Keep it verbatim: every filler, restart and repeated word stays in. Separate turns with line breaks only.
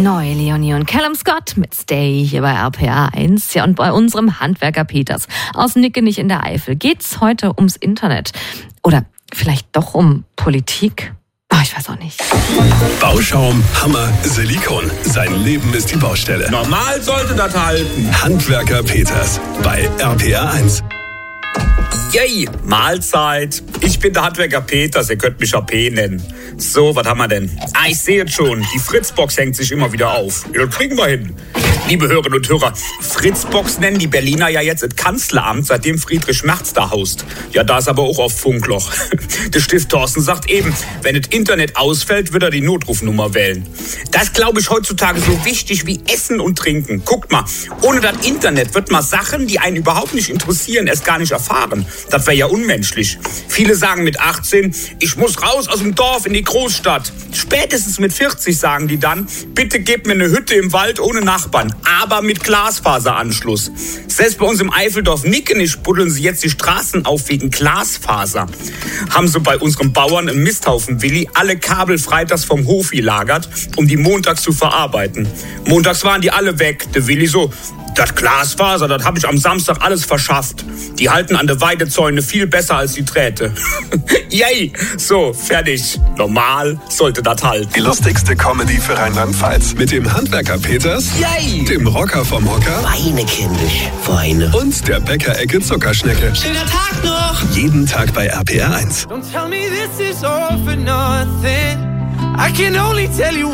Neu, Leonie und Callum Scott mit Stay hier bei R P R eins. Ja, und bei unserem Handwerker Peters aus Nickenich in der Eifel geht's heute ums Internet. Oder vielleicht doch um Politik? Oh, ich weiß auch nicht.
Bauschaum, Hammer, Silikon. Sein Leben ist die Baustelle.
Normal sollte das halten.
Handwerker Peters bei R P R eins.
Yay, Mahlzeit. Ich bin der Handwerker Peters, ihr könnt mich A P nennen. So, was haben wir denn? Ah, ich sehe es schon, die Fritzbox hängt sich immer wieder auf. Ja, das kriegen wir hin. Liebe Hörerinnen und Hörer, Fritzbox nennen die Berliner ja jetzt das Kanzleramt, seitdem Friedrich Merz da haust. Ja, da ist aber auch auf Funkloch. Der Stift Thorsten sagt eben, wenn das Internet ausfällt, wird er die Notrufnummer wählen. Das ist, glaube ich, heutzutage so wichtig wie Essen und Trinken. Guckt mal, ohne das Internet wird man Sachen, die einen überhaupt nicht interessieren, erst gar nicht erfahren. Das wäre ja unmenschlich. Viele sagen mit achtzehn, ich muss raus aus dem Dorf in die Großstadt. Spätestens mit vierzig sagen die dann, bitte gebt mir eine Hütte im Wald ohne Nachbarn, aber mit Glasfaseranschluss. Selbst bei uns im Eifeldorf Nickenich buddeln sie jetzt die Straßen auf wegen Glasfaser. Haben sie bei unserem Bauern im Misthaufen Willi alle Kabel freitags vom Hof gelagert, um die montags zu verarbeiten. Montags waren die alle weg. Der Willi so, das Glasfaser, das habe ich am Samstag alles verschafft. Die halten an der Weidezäune viel besser als die Drähte. Yay! So, fertig. Normal sollte das halten.
Die lustigste Comedy für Rheinland-Pfalz. Mit dem Handwerker Peters,
Yay!
Dem Rocker vom Hocker
Weine, kindisch, Weine.
und der Bäckerecke Zuckerschnecke.
Schöner Tag noch!
Jeden Tag bei R P R eins.
Don't tell me this is all for nothing. I can only tell you